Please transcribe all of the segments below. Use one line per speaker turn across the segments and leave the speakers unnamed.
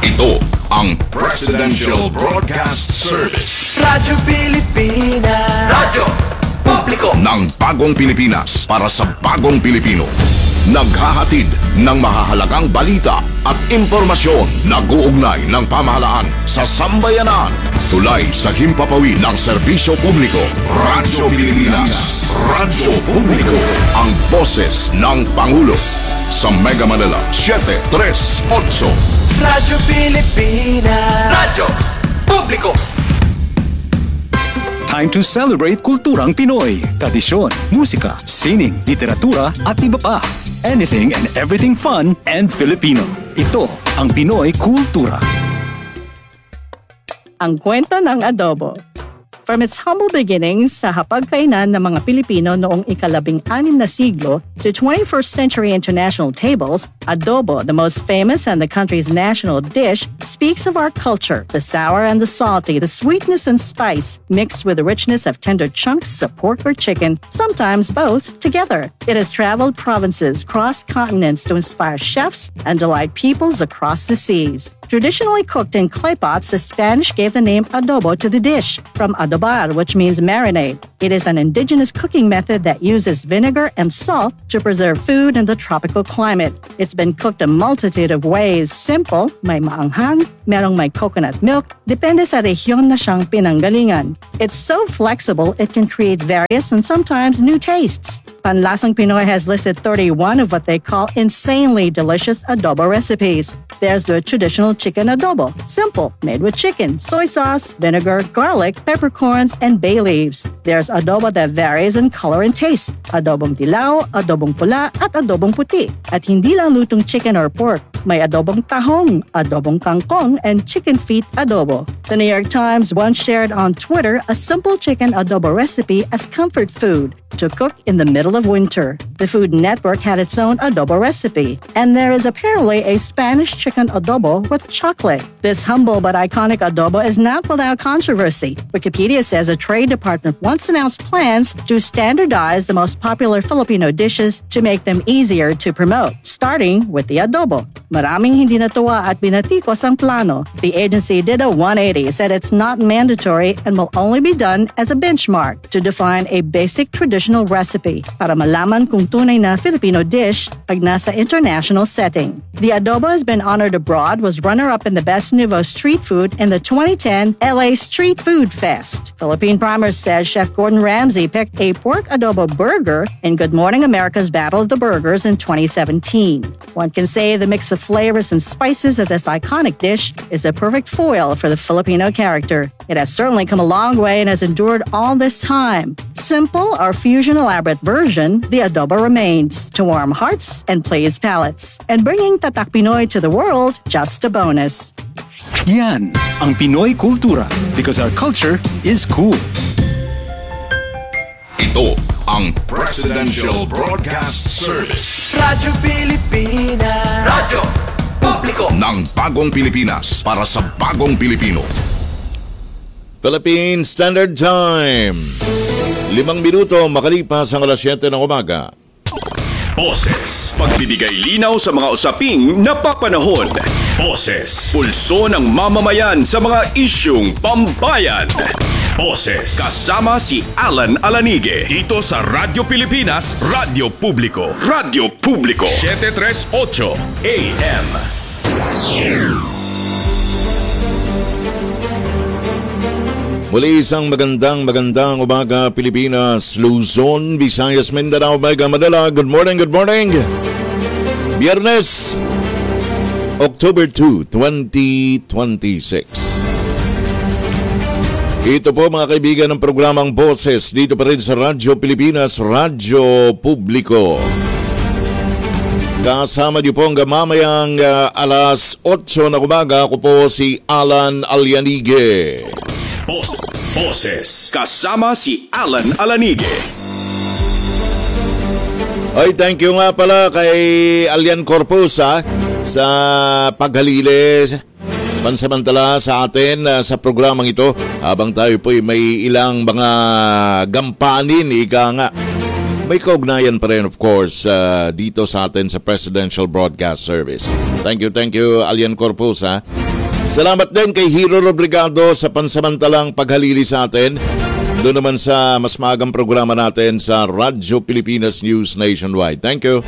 Ito ang Presidential Broadcast Service.
Radyo Pilipinas. Radyo Publiko
ng bagong Pilipinas para sa bagong Pilipino. Naghahatid ng mahahalagang balita at impormasyon na guugnay ng pamahalaan sa sambayanan. Tulay sa himpapawid ng serbisyo publiko. Radyo Pilipinas. Radyo Publiko. Ang boses ng Pangulo. Sa Mega Manila, 738.
Radyo Pilipinas. Radyo Publiko.
Time to celebrate kulturang Pinoy. Tradisyon, musika, sining, literatura at iba pa. Anything and everything fun and Filipino. Ito ang Pinoy Kultura.
Ang kwento ng adobo. From its humble beginnings sa hapagkainan ng mga Pilipino noong ika-16 na siglo to 21st century international tables, adobo, the most famous and the country's national dish, speaks of our culture, the sour and the salty, the sweetness and spice, mixed with the richness of tender chunks of pork or chicken, sometimes both together. It has traveled provinces, crossed continents to inspire chefs and delight peoples across the seas. Traditionally cooked in clay pots, the Spanish gave the name adobo to the dish, from adobar, which means marinade. It is an indigenous cooking method that uses vinegar and salt to preserve food in the tropical climate. It's been cooked a multitude of ways. Simple, may maanghang, merong may coconut milk, depende sa rehiyon na siyang pinanggalingan. It's so flexible, it can create various and sometimes new tastes. Panlasang Pinoy has listed 31 of what they call insanely delicious adobo recipes. There's the traditional chicken adobo. Simple, made with chicken, soy sauce, vinegar, garlic, peppercorns, and bay leaves. There's adobo that varies in color and taste. Adobong dilaw, adobong pula, at adobong puti. At hindi lang lutong chicken or pork. May adobong tahong, adobong kangkong, and chicken feet adobo. The New York Times once shared on Twitter a simple chicken adobo recipe as comfort food to cook in the middle of winter. The Food Network had its own adobo recipe, and there is apparently a Spanish chicken adobo with chocolate. This humble but iconic adobo is not without controversy. Wikipedia says a trade department once announced plans to standardize the most popular Filipino dishes to make them easier to promote, starting with the adobo. Maraming hindi natuwa at binatikos ang plano. The agency did a 180, said it's not mandatory and will only be done as a benchmark to define a basic traditional recipe para malaman kung tunay na Filipino dish pag nasa international setting. The adobo has been honored abroad, was runner-up in the Best Nouveau Street Food in the 2010 LA Street Food Fest. Philippine Primers says Chef Gordon Ramsay picked a pork adobo burger in Good Morning America's Battle of the Burgers in 2017. One can say the mix of flavors and spices of this iconic dish is a perfect foil for the Filipino character. It has certainly come a long way and has endured all this time. Simple or fusion elaborate version, the adobo remains to warm hearts and please palates. And bringing Tatak Pinoy to the world, just a bonus.
Yan ang Pinoy Kultura, because our culture is cool.
Ito ang Presidential Broadcast Service.
Radyo Pilipinas. Radyo Publiko
ng bagong Pilipinas para sa bagong Pilipino.
Philippine Standard Time. 5 minuto makalipas ang alas 7 ng umaga.
Boses. Pagbibigay linaw sa mga usaping napapanahon. Boses. Pulso ng mamamayan sa mga isyung pambayan. Boses. Kasama si Alan Alanige. Dito sa Radyo Pilipinas, Radyo Publiko. Radyo Publiko. 738 AM.
Muli isang magandang umaga Pilipinas, Luzon, Visayas, Mindanao, Mega Manila. Good morning. Biyernes, October 2, 2026. Ito po mga kaibigan ng programang Boses dito pa rin sa Radyo Pilipinas, Radyo Publiko. Kasama niyo po hanggang mamayang alas 8 na umaga. Ako po si Alan Alianige.
Boses. Kasama si Alan Alanige.
Ay, thank you nga pala kay Alian Corpus sa paghalili pansamantala sa atin sa programang ito habang tayo po may ilang mga gampanin, ika nga. May kaugnayan pa rin of course dito sa atin sa Presidential Broadcast Service. Thank you Alian Corpus Salamat din kay Hiro Robrigado sa pansamantalang paghalili sa atin. Doon naman sa mas maagang programa natin sa Radyo Pilipinas News Nationwide. Thank you.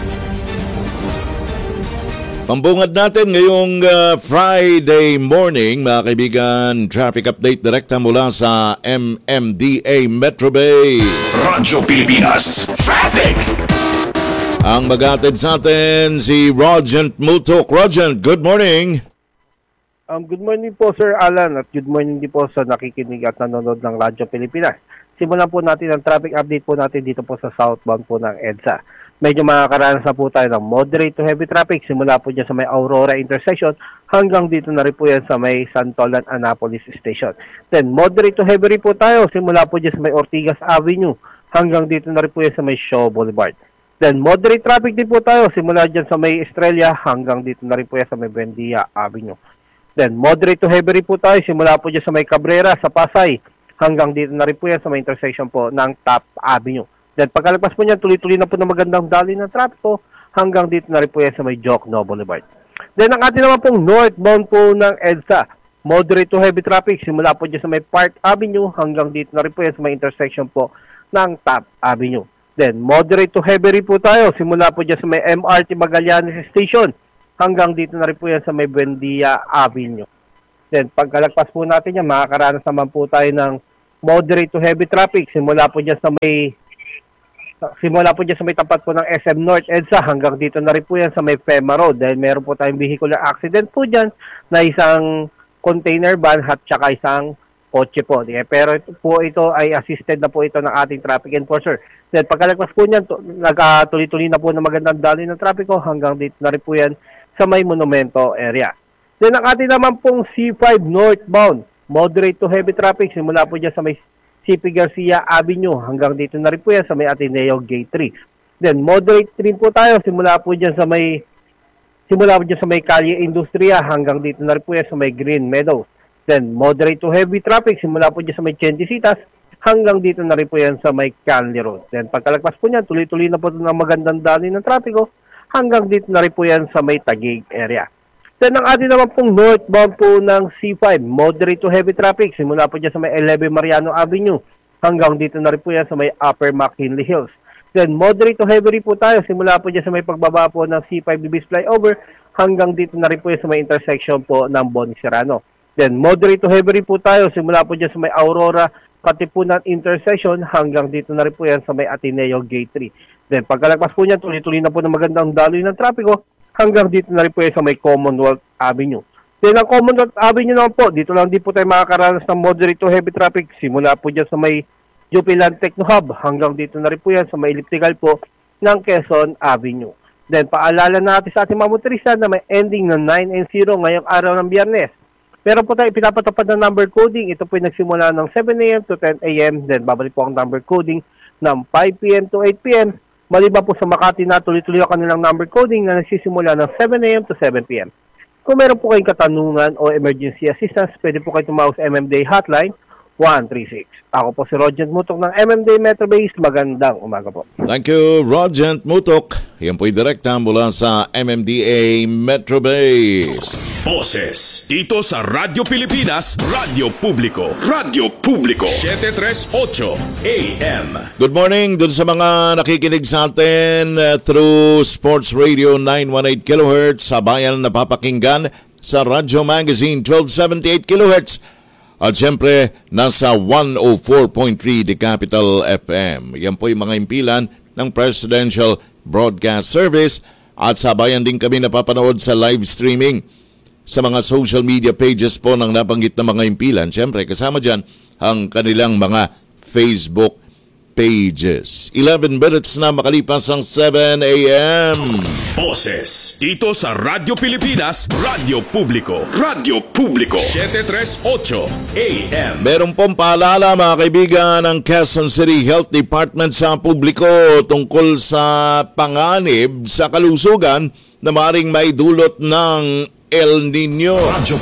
Pambungad natin ngayong Friday morning, mga kaibigan, traffic update direkta mula sa MMDA Metro Base.
Radyo Pilipinas Traffic.
Ang mag-atid sa atin si Rogent Mutok. Rogent, good morning.
Good morning po Sir Alan at good morning din po sa nakikinig at nanonood ng Radyo Pilipinas. Simulan po natin ang traffic update po natin dito po sa southbound po ng EDSA. Medyo makakaranas na po tayo ng moderate to heavy traffic simula po dyan sa may Aurora intersection hanggang dito na rin po yan sa may Santolan Annapolis Station. Then moderate to heavy rin po tayo simula po dyan sa may Ortigas Avenue hanggang dito na rin po yan sa may Shaw Boulevard. Then moderate traffic din po tayo simula dyan sa may Estrella hanggang dito na rin po yan sa may Buendia Avenue. Then moderate to heavy rin po tayo simula po dyan sa may Cabrera sa Pasay hanggang dito na rin po yan sa may intersection po ng Top Avenue. Then pagkalagpas po niyan, tuloy-tuloy na po na magandang daloy ng trapiko hanggang dito na rin po yan sa may Jokno Boulevard. Then ang ating naman pong northbound po ng EDSA, moderate to heavy traffic simula po dyan sa may Park Avenue hanggang dito na rin po yan sa may intersection po ng Top Avenue. Then moderate to heavy rin po tayo simula po dyan sa may MRT Magallanes Station hanggang dito na rin po yan sa may Buendia Avenue. Then pagkalagpas po natin yan, makakaranas naman po tayo ng moderate to heavy traffic simula po dyan sa may tapat po ng SM North EDSA hanggang dito na rin po yan sa may FEMA Road dahil meron po tayong vehicular accident po dyan na isang container van at saka isang kotse po. Pero ito ay assisted na po ito ng ating traffic enforcer. Then pagkalagpas po niyan, nagtuloy-tuloy na po na magandang daloy ng trapiko hanggang dito na rin po yan sa may Monumento area. Then ang ating naman pong C5 northbound, moderate to heavy traffic simula po dyan sa may CP Garcia Avenue hanggang dito na rin po yan sa may Ateneo Gate 3. Then moderate rin po tayo simula po dyan sa may Calle Industria hanggang dito na rin po yan sa may Green Meadows. Then moderate to heavy traffic simula po dyan sa may Chentisitas hanggang dito na rin po yan sa may Canley Road. Then pagkalagpas po niyan, tuloy-tuloy na po ng magandang daloy ng trapiko hanggang dito na rin po yan sa may Taguig area. Then ang atin naman pong northbound po ng C5, moderate to heavy traffic simula po dyan sa may 11 Mariano Avenue hanggang dito na rin po yan sa may Upper McKinley Hills. Then moderate to heavy rin po tayo simula po dyan sa may pagbaba po ng C5 Libis Flyover hanggang dito na rin po yan sa may intersection po ng Boni Serrano. Then moderate to heavy rin po tayo simula po dyan sa may Aurora Katipunan intersection hanggang dito na rin po yan sa may Ateneo Gate 3. Then pagkalagpas po niyan, tuloy-tuloy na po ng magandang daloy ng trapiko hanggang dito na rin po yan sa may Commonwealth Avenue. Then ang Commonwealth Avenue naman po, dito lang din po tayo makakaranas ng moderate to heavy traffic simula po dyan sa may Jupiland Techno Hub hanggang dito na rin po yan sa may elliptical po ng Quezon Avenue. Then paalala natin sa ating mga motorista na may ending ng 9 and 0 ngayong araw ng Biyernes. Meron po tayo pinapatupad ng number coding. Ito po yung nagsimula ng 7 a.m. to 10 a.m. Then babalik po ang number coding ng 5 p.m. to 8 p.m. Maliban po sa Makati na tuloy-tuloy ang kanilang number coding na nagsisimula ng 7 a.m. to 7 p.m. Kung meron po kayong katanungan o emergency assistance, pwede po kayo tumawag sa MMDA Hotline 136. Ako po si Rogent Mutok ng MMDA Metro Base. Magandang umaga po.
Thank you, Rogent Mutok. Yan po'y direkta mula sa MMDA Metro Base.
Boses dito sa Radyo Pilipinas, Radyo Publiko. Radyo Publiko 738 AM.
Good morning dun sa mga nakikinig sa atin through Sports Radio 918 kHz sa bayan napapakinggan sa Radyo Magazine 1278 kHz. At siyempre, nasa 104.3 The Capital FM. Yan po yung mga impilan ng Presidential Broadcast Service. At sa bayan din kami napapanood sa live streaming sa mga social media pages po ng nabanggit na mga impilan. Siyempre, kasama dyan ang kanilang mga Facebook pages. 11 minutes na makalipas ang 7 a.m.
Boses dito sa Radyo Pilipinas, Radyo Publiko. Radyo Publiko 738 AM.
Meron pong paalala mga kaibigan ng Quezon City Health Department sa publiko tungkol sa panganib sa kalusugan na maaaring maidulot ng El Nino.
Radyo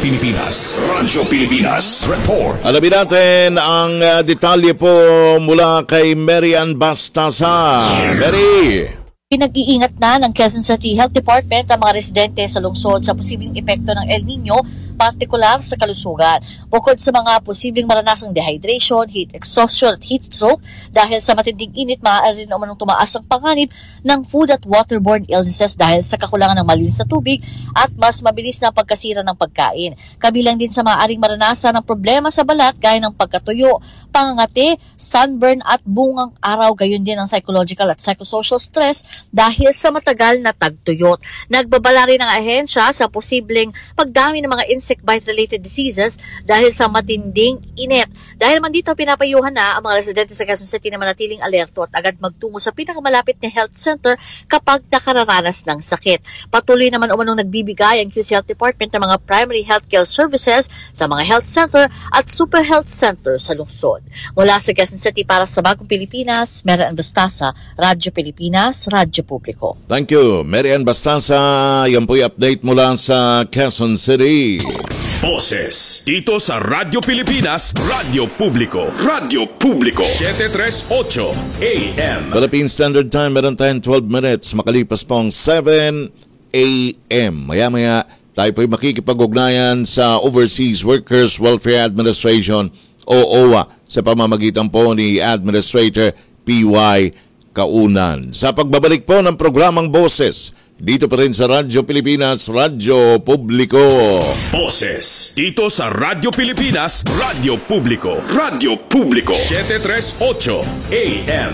Pilipinas Report.
Alamin natin ang detalye po mula kay Mary Ann Bastasa. Mary!
Pinag-iingat na ng Quezon City Health Department ang mga residente sa lungsod sa posibleng epekto ng El Nino partikular sa kalusugan. Bukod sa mga posibleng maranasang dehydration, heat exhaustion at heat stroke, dahil sa matinding init, maaari rin umanong tumaas ang panganib ng food at waterborne illnesses dahil sa kakulangan ng malinis na tubig at mas mabilis na pagkasira ng pagkain. Kabilang din sa maaaring maranasan ng problema sa balat gaya ng pagkatuyo, pangangati, sunburn at bungang araw, gayon din ang psychological at psychosocial stress dahil sa matagal na tagtuyot. Nagbabala rin ang ahensya sa posibleng pagdami ng mga insect bite-related diseases dahil sa matinding init. Dahil man dito, pinapayuhan na ang mga residente sa Quezon City na manatiling alerto at agad magtungo sa pinakamalapit na health center kapag nakararanas ng sakit. Patuloy naman umanong nagbibigay ang QC Health Department ng mga primary healthcare services sa mga health center at super health center sa lungsod. Mula sa Quezon City para sa Bagong Pilipinas, Mary Ann Bastasa, Radyo Pilipinas, Radyo Publiko.
Thank you, Mary Ann Bastasa. Yan po yung update mula sa Quezon City.
Boses dito sa Radyo Pilipinas, Radyo Publiko. Radyo Publiko 738 AM.
Philippine Standard Time, meron tayong 12 minutes. Makalipas pong 7 a.m. Maya-maya, tayo po'y makikipag-ugnayan sa Overseas Workers Welfare Administration o OWA sa pamamagitan po ni Administrator P.Y. Kaunan. Sa pagbabalik po ng programang Boses, dito pa rin sa Radyo Pilipinas, Radyo Publiko.
Boses dito sa Radyo Pilipinas, Radyo Publiko. Radyo Publiko 738 AM.